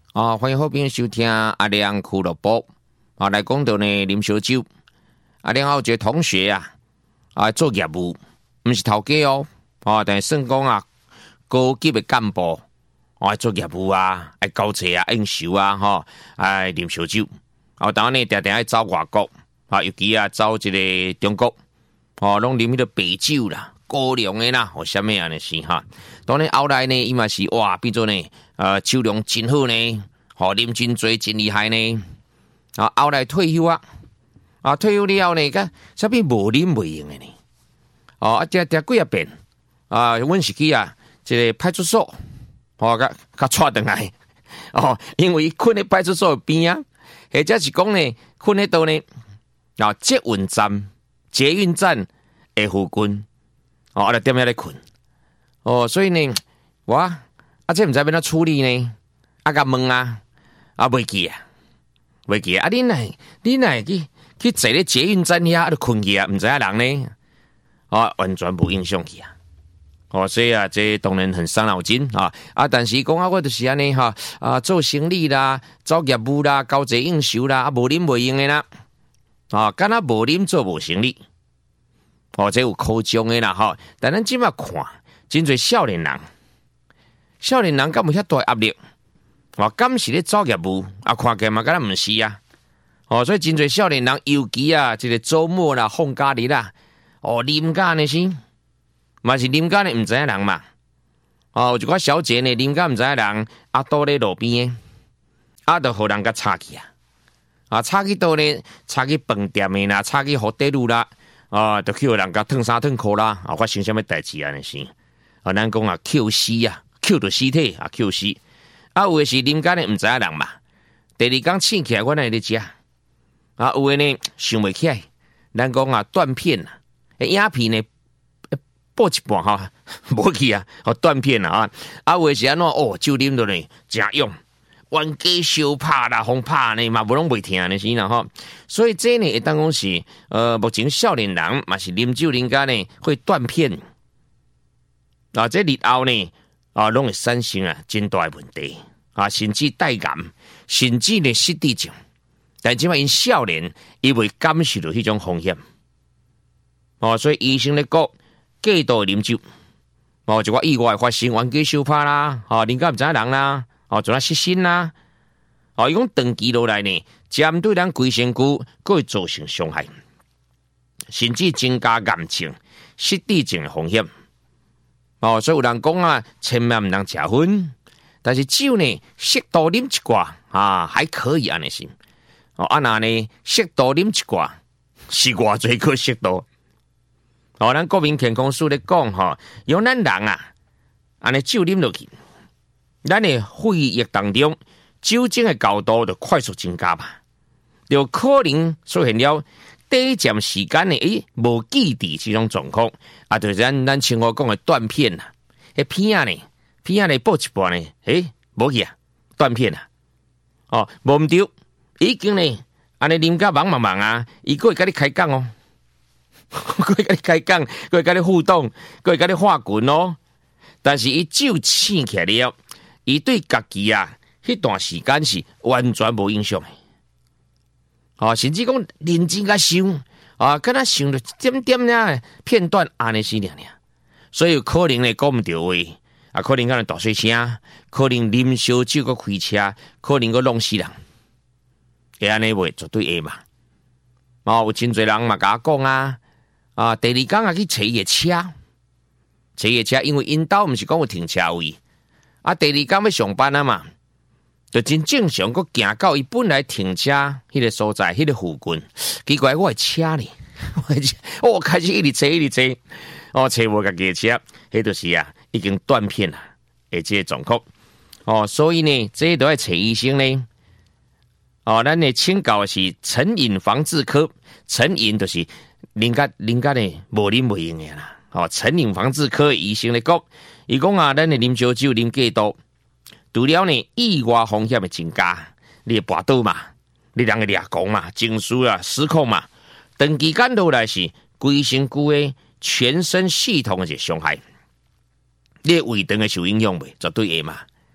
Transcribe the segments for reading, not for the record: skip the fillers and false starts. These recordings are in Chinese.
欢迎好朋友收听阿亮俱乐部。来讲到呢，啉烧酒。然后有一个同学做业务，不是头家哦。但是算讲高级的干部，做业务爱交际应酬爱啉烧酒。当然呢，常常爱走外国，尤其走这个中国，拢啉迄个白酒啦。高粱的啦，什么样的是当然后来呢，伊嘛是变做呢，酒量真好呢，啉真多真厉害呢。后来退休退休了后呢，啥物无啉袂用的呢？定几啊遍阮是去这个派出所，甲带倒来因为伊困喺派出所边或者是讲呢，困喺度呢，捷运站的附近。就踮遐咧困。所以呢，我这毋知要怎处理呢？甲问袂记袂记你哪去坐咧捷运站遐就困去毋知影人呢？完全无影响去所以这当然很伤脑筋但是讲我就是安尼做生意啦，做业务啦，交际应酬啦，无啉袂用的啦，敢若无啉做无生意。这有考证的啦但咱即摆看，真侪少年人敢有遐大压力？敢是咧做业务看起来嘛，敢若毋是所以真侪少年人，尤其这个周末啦、放假日啦，啉甲呢是，嘛是啉甲呢毋知影人嘛。有一寡小姐呢，啉甲毋知影人，倒咧路边就互人甲插去插去倒呢，插去饭店的啦，插去好地路啦。就去人家烫衫烫裤啦，发生什么代志呢是？咱讲Q 死，Q 到尸体Q 死。有的是啉干呢，唔知影人嘛。第二天醒起来，我来咧食。有的呢想袂起来，咱讲断片影片呢播一半无去断片有的是安怎酒啉到呢真勇。冤家相拍啦，轰拍呢嘛，无拢袂听呢是所以这呢，会当讲是目前少年人嘛是啉酒啉甲呢会断片这日后呢拢会产生真大的问题甚至带癌，甚至呢失智症。但即摆因少年，伊未感受到迄种风险所以医生咧讲，过度啉酒一个意外发生，冤家相拍啦啉甲毋知影人啦。做失身啦，伊讲长期落来呢，针对咱规身躯，佫会造成伤害，甚至增加癌症、失智症的风险。所以有人讲千万毋通食薰，但是酒呢，适度啉一寡还可以安尼是。那呢，适度啉一寡是偌侪个适度。咱国民健康署咧讲用咱人安尼酒啉落去。咱的血液当中酒精的高度就快速增加吧，就可能出现了短暂时间的无记忆这种状况就是咱像我讲的断片片呢播一半呢无去断片无毋对，已经呢安尼啉甲茫茫伊佫会甲你开讲佫会甲你开讲，佫会甲你互动，佫会甲你画拳但是伊酒醒起来了。伊对家己迄段时间是完全无影响的甚至讲认真甲想敢若想着点点片段安尼是所以有可能呢讲毋对话可能敢若大细声，可能啉烧酒佮开车，可能佮弄死人，会安尼袂绝对会嘛有真侪人嘛甲我讲第二天去找伊的车，因为因兜毋是讲有停车位。第二天要上班嘛，就真正常，佮行到伊本来停车迄个所在，迄个附近，奇怪我的车呢？我开始一直找，找无家己的车，迄就是已经断片啦，这个状况所以呢，这都要找医生呢。咱的请教是成瘾防治科，成瘾就是啉甲呢无啉袂用的啦。成瘾防治科的医生咧讲。伊讲咱的啉烧酒啉过度，除了呢意外风险的增加，你会跋倒嘛，你人会掠狂嘛，情绪失控嘛，长期间落来是规身躯的全身系统的一个伤害，你的胃肠会受影响袂？绝对会嘛。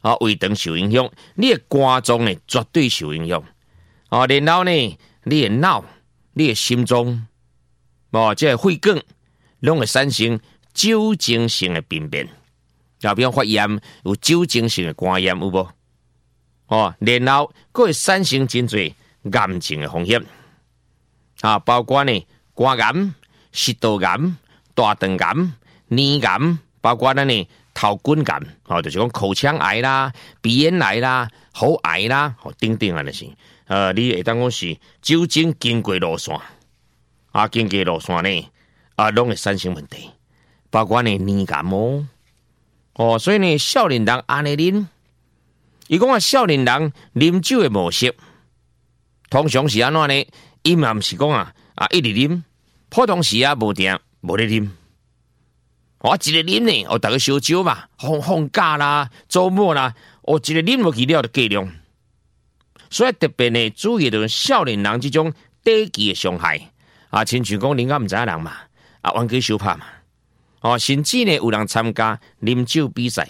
胃肠受影响，你的肝脏呢绝对受影响。然后呢，你的脑、你的心脏，这个肺管，拢会产生酒精性的病变。比如发炎，有酒精性的肝炎有无？然后佫会产生真侪癌症的风险。包括呢肝癌、食道癌、大肠癌、黏癌，包括呢头管癌，就是讲口腔癌啦、鼻咽癌啦、喉癌啦，等等就是。你会当讲是酒精经过路线，经过路线呢，拢会产生问题，包括呢黏癌所以呢，少年人安尼啉，伊讲少年人啉酒的模式，通常是安怎呢？伊嘛毋是讲一直啉，普通时无定无咧啉。一日啉呢，大家烧酒嘛，放假啦、周末啦，一日啉落去了就过量。所以特别呢，注意到少年人这种短期的伤害亲像讲恁毋知影人嘛，玩具手拍嘛，甚至呢有人参加啉酒比赛，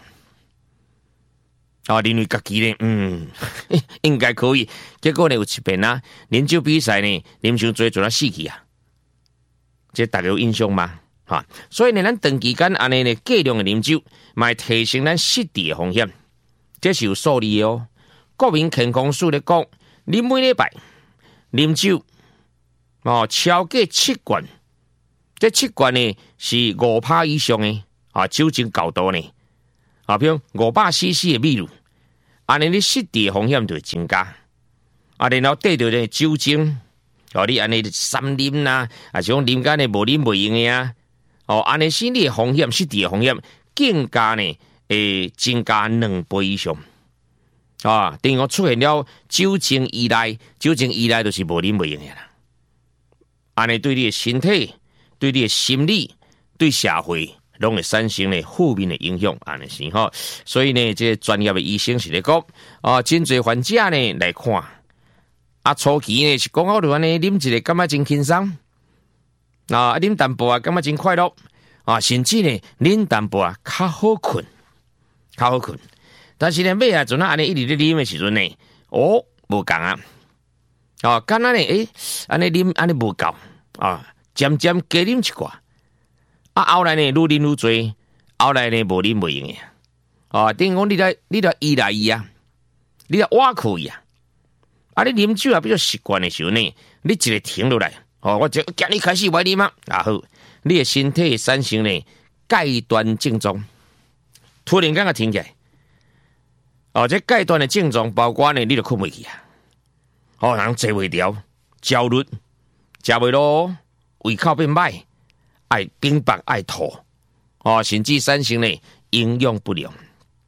认为家己呢应该可以，结果呢有一遍啉酒比赛呢啉伤多，做到死去这大家有印象吗？所以呢，咱长期间安尼呢过量的啉酒，嘛会提升咱失智的风险，这是有数字的国民健康署咧讲，你每礼拜啉酒超过7罐，这7罐呢是5%以上的酒精高度呢比如500cc 的米露，安尼你失智的风险就会增加然后得到呢酒精你安尼三啉啦，是讲啉干呢无啉袂用的安尼心理的风险、失智的风险更加呢会增加2倍以上。等于讲出现了酒精依赖，酒精依赖就是无啉袂用的啦。安尼对你的身体、对你的心理、对社会，拢会产生呢负面的影响，安尼是所以呢，这专业的医生是咧讲真侪患者呢来看初期呢是讲就安尼啉一个感觉真轻松啉淡薄感觉真快乐甚至呢啉淡薄较好困，较好困。但是呢，尾阵安尼一直咧啉的时阵呢，无共敢若呢，安尼啉安尼无够渐渐加啉一寡后来呢愈啉愈多，后来呢无啉袂用的等于讲你着依赖伊你着挖苦伊你啉酒比较习惯的时候呢，你一个停落来我就今日开始我啉好，你的身体产生呢戒断症状，突然间停起来。这戒断的症状包括呢，你就困袂去人坐袂牢、焦虑、食袂落、胃口变歹、爱冰白、爱吐甚至产生呢营养不良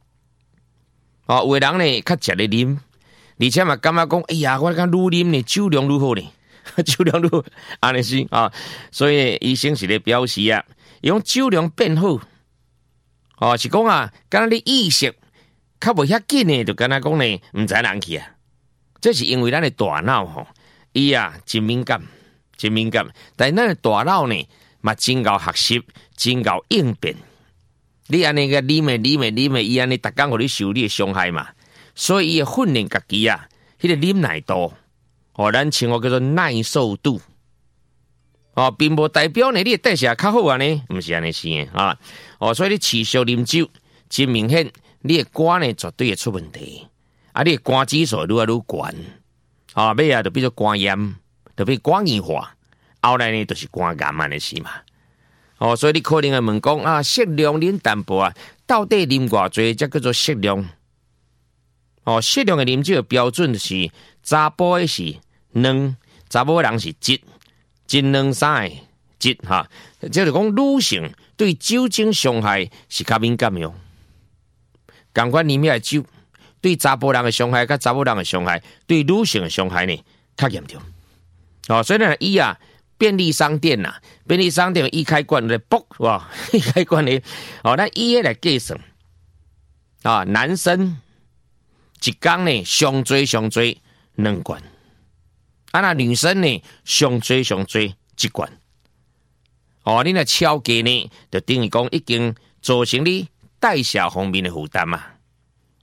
有的人呢较食咧啉，而且嘛感觉讲哎呀，我讲愈啉呢酒量愈好呢酒量愈好安尼是所以医生是咧表示用酒量变好是讲敢若你意识较无遐紧呢，就敢若讲呢，毋知人去这是因为咱的大脑伊真敏感，真敏感。但咱的大脑呢，嘛真够学习，真够应变。你安尼个啉，伊安尼逐工互你受你的伤害嘛，所以伊会训练家己迄个忍耐度咱称叫做耐受度并无代表呢你的代谢较好呢，毋是安尼是所以你持续啉酒，真明显。你的肝呢绝对会出问题你的肝指数愈来愈悬尾就变做肝炎，就变肝硬化，后来呢就是肝癌安尼是嘛所以你可能会问讲适量啉淡薄到底啉偌济才叫做适量适量的啉酒的标准是查甫的是2，查某人是1，1、2、3的1这就讲女性对酒精伤害是较敏感的同款啉的酒对查甫人的伤害，甲查某人的伤害，对女性的伤害呢较严重所以呢伊便利商店便利商店的开罐来卜哇，开罐的咱伊来计算男生一天呢上最2罐那女生呢上最1罐你若超过呢，就等于讲已经造成你代谢方面的负担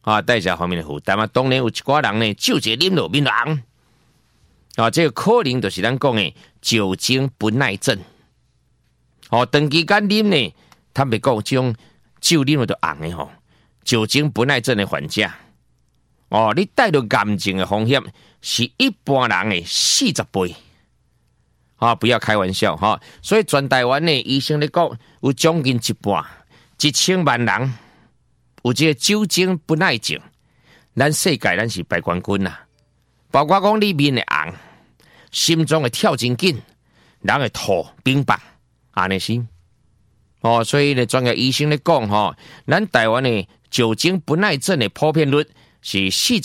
代谢方面的负担嘛。当然有一寡人呢，酒一啉落面就红，这个可能就是咱讲的酒精不耐症。长期间啉呢，坦白讲，这种酒啉落就红的吼，酒精不耐症的患者，你带到癌症的风险是一般人的40倍。不要开玩笑哈！所以全台湾的医生咧讲，有将近一半1000万人有这个酒精不耐症，咱世界咱是排冠军啦。包括讲你面的红，心脏会跳真紧，人会吐冰棒，安尼是。所以呢，专业医生咧讲咱台湾的酒精不耐症的普遍率是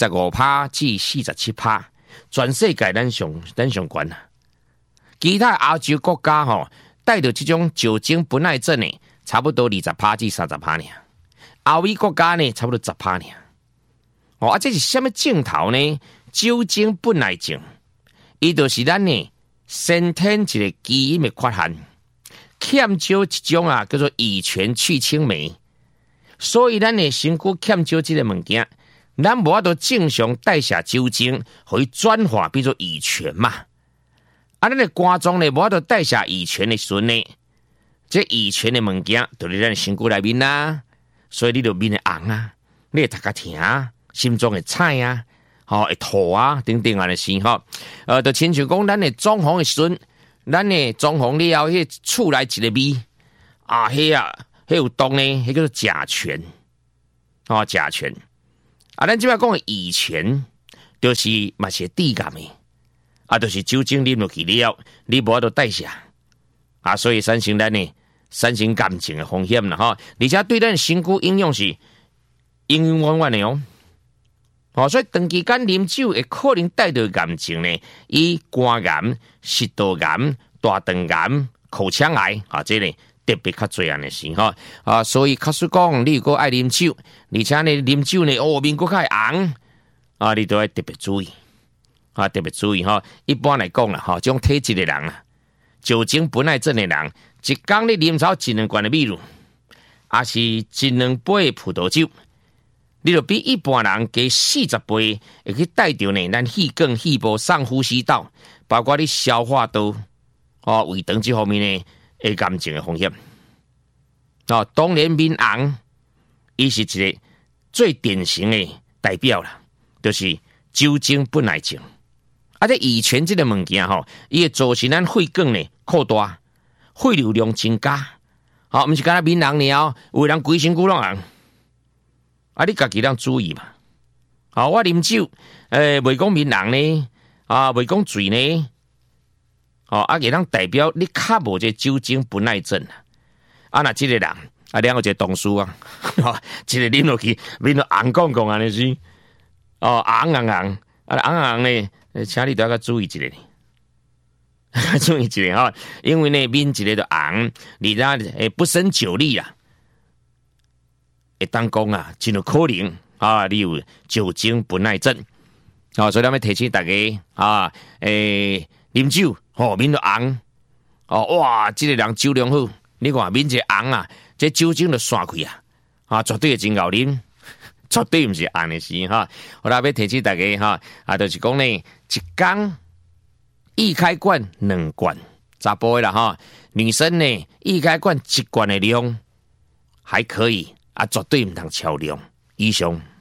45%至47%，全世界咱上悬啦。其他亚洲国家带着这种酒精不耐症的，差不多20%至30%呢。欧美国家呢，差不多10%呢。这是什么症头呢？酒精不耐症，伊就是咱呢先天一个基因的缺陷，欠少一种叫做乙醛去氢酶，所以咱的身躯欠少这个物件，咱无法度正常代谢酒精，可以转化变做乙醛嘛。咱的肝脏呢，无法度代谢乙醛的时阵呢，这乙醛的物件就伫咱身躯内面啦，所以你就面会红啊，你会头壳疼啊，心脏会菜啊，会吐啊，等等的事就亲像讲咱的装潢的时阵，咱的装潢了后，迄厝内一个味迄有毒呢，迄叫做甲醛，甲醛咱即摆讲的乙醛，就是嘛是致癌的。就是酒精啉落去了，你无法度代谢所以产生咱呢癌症的风险啦而且对咱身躯影响是永永远远的所以长期间啉酒会可能带到癌症呢，以肝癌、食道癌、大肠癌、口腔癌这呢特别较侪安尼事所以假使讲你如果爱啉酒，而且呢啉酒呢面佫较红你都要特别注意。特别注意一般来讲啦这种体质的人酒精不耐症的人，一天你啉超1-2罐的米露，也是1-2杯的葡萄酒，你就比一般人加40倍，会去带到呢咱气管、肺部、上呼吸道，包括你消化道、胃肠这方面呢，癌症的风险。当然面红，伊是一个最典型的代表啦，就是酒精不耐症。这乙醛这个物件伊会造成咱肺管呢扩大，肺流量增加。不是干那面红了，有人规身躯拢红。你家己要注意嘛。我啉酒，袂讲面红呢，袂讲醉呢，会当代表你较无这酒精不耐症。那这个人两个一个同事一个啉落去，面都红光光安尼是，红红红，红呢。请你都要注意一下呢，注意一下因为呢面一个就红，你不胜酒力啦，会当讲真有可能你有酒精不耐症所以咱要提醒大家啉酒面就红哇，这个人酒量好，你看面一个红这酒精就散开绝对会真够啉。绝对不是安尼事我要提醒大家就是讲呢，一天一开罐2罐，查甫的啦女生呢一开罐1罐的量还可以绝对唔通超量以上。